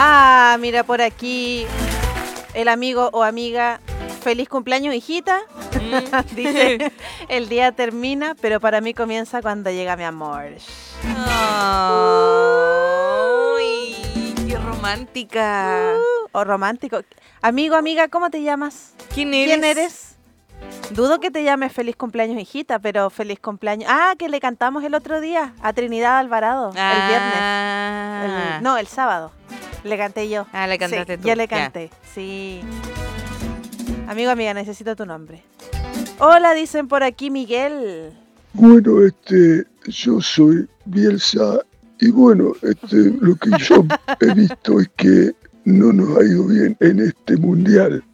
Ah, mira por aquí el amigo o amiga. Feliz cumpleaños, hijita. Dice, el día termina, pero para mí comienza cuando llega mi amor. ¡Ay! ¡Qué romántica! O romántico. Amigo, amiga, ¿cómo te llamas? ¿Quién eres? ¿Quién eres? Dudo que te llames feliz cumpleaños, hijita, pero feliz cumpleaños. Ah, que le cantamos el otro día a Trinidad Alvarado, el viernes. El sábado. Le canté yo. Ah, le cantaste tú. Yo le canté, sí. Amigo, amiga, necesito tu nombre. Hola, dicen por aquí Miguel. Bueno, yo soy Bielsa y bueno, lo que yo he visto es que no nos ha ido bien en este mundial.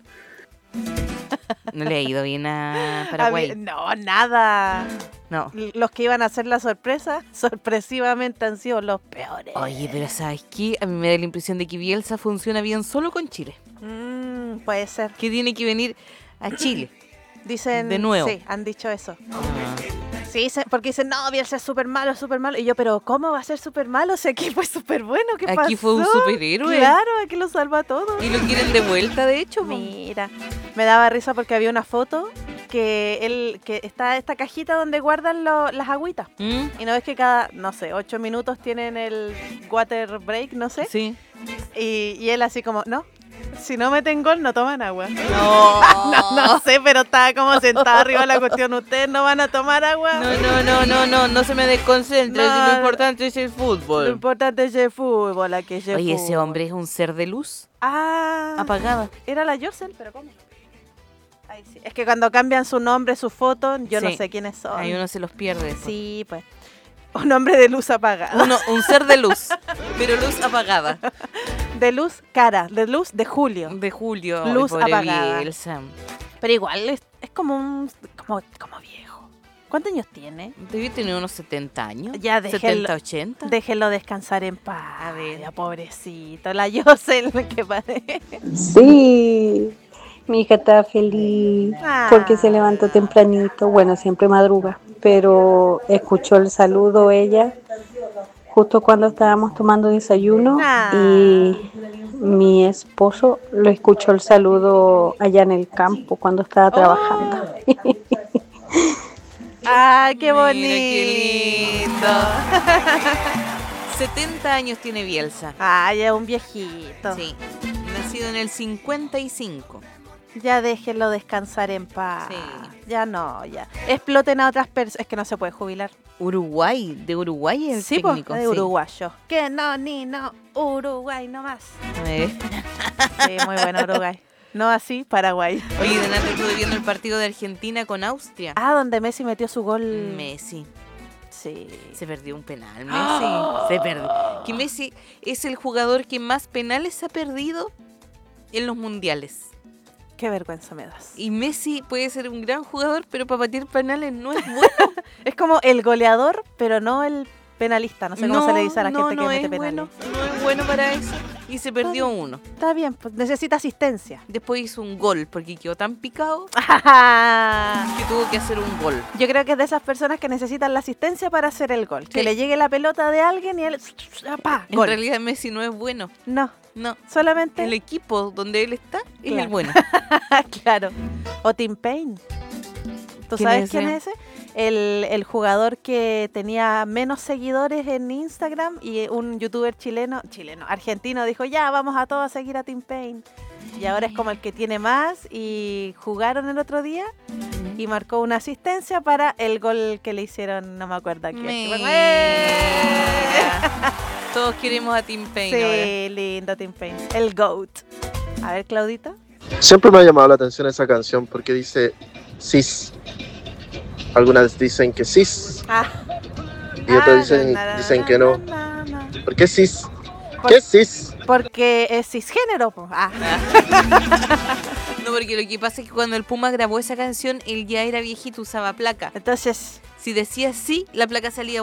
¿No le ha ido bien a Paraguay? No, nada. No. Los que iban a hacer la sorpresa, sorpresivamente han sido los peores. Oye, pero ¿sabes qué? A mí me da la impresión de que Bielsa funciona bien solo con Chile. Puede ser. Que tiene que venir a Chile. Dicen, de nuevo. Sí, han dicho eso. Sí, porque dicen, no, Bielsa es súper malo, súper malo. Y yo, pero ¿cómo va a ser súper malo? O sea, aquí fue súper bueno, ¿qué pasó? Aquí fue un superhéroe. Claro, aquí lo salva todo. Y lo quieren de vuelta, de hecho. Mira, me daba risa porque había una foto que está esta cajita donde guardan las agüitas. Y no ves que cada, 8 minutos tienen el water break, no sé. Sí. Y él así como, no. Si no meten gol, no toman agua. No sé, pero estaba como sentado arriba de la cuestión. ¿Ustedes no van a tomar agua? No se me desconcentre. Lo importante es el fútbol. Lo importante es el fútbol, Oye, ese hombre es un ser de luz. Apagada. Era la Yosel, pero ¿cómo? Ay, sí. Es que cuando cambian su nombre, su foto, yo no sé quiénes son. Ahí uno se los pierde. Sí, pues. Un hombre de luz apagada. Un ser de luz, pero luz apagada. De luz cara, de luz de Julio. De Julio. Luz apagada. Bielsa. Pero igual es como como viejo. ¿Cuántos años tiene? Debe tener unos 70 años. Ya, 70, 80. Déjelo descansar en paz. A ver, ya, pobrecito. La Yosel, que parece. Sí, mi hija está feliz porque se levantó tempranito. Bueno, siempre madruga, pero escuchó el saludo ella justo cuando estábamos tomando desayuno y mi esposo lo escuchó el saludo allá en el campo cuando estaba trabajando. ¡Ah, qué bonito! Qué lindo. 70 años tiene Bielsa. Ya es un viejito. Sí, nacido en el 55. Ya déjenlo descansar en paz. Sí. Ya no, ya. Exploten a otras personas. Es que no se puede jubilar. De Uruguay es el técnico. De uruguayo. Que no, Uruguay nomás. Sí, muy bueno Uruguay. No así, Paraguay. Oye, delante estuve viendo el partido de Argentina con Austria. Donde Messi metió su gol. Messi. Sí. Se perdió un penal, Messi. Se perdió. Que Messi es el jugador que más penales ha perdido en los mundiales. Qué vergüenza me das. Y Messi puede ser un gran jugador, pero para batir penales no es bueno. Es como el goleador, pero no el penalista. No sé cómo se le dice a la gente que mete penales. No es bueno para eso. Y se perdió uno. Está bien, pues necesita asistencia. Después hizo un gol, porque quedó tan picado que tuvo que hacer un gol. Yo creo que es de esas personas que necesitan la asistencia para hacer el gol. Sí. Que le llegue la pelota de alguien y él... ¡Pah! En realidad Messi no es bueno. No. Solamente... El equipo donde él está es el bueno. Claro. O Tim Payne. ¿Tú sabes quién es ese? El jugador que tenía menos seguidores en Instagram y un youtuber argentino dijo, ya, vamos a todos a seguir a Tim Payne. Y ahora es como el que tiene más y jugaron el otro día y marcó una asistencia para el gol que le hicieron, no me acuerdo a quién. Todos queremos a Tim Payne. Sí, ahora. Lindo Tim Payne. El GOAT. A ver, Claudita. Siempre me ha llamado la atención esa canción porque dice cis. Algunas dicen que cis. Y otros dicen que no. ¿Por qué cis? ¿Qué es cis? Porque es cisgénero. No, porque lo que pasa es que cuando el Puma grabó esa canción, él ya era viejito, usaba placa. Entonces, si decía sí, la placa salía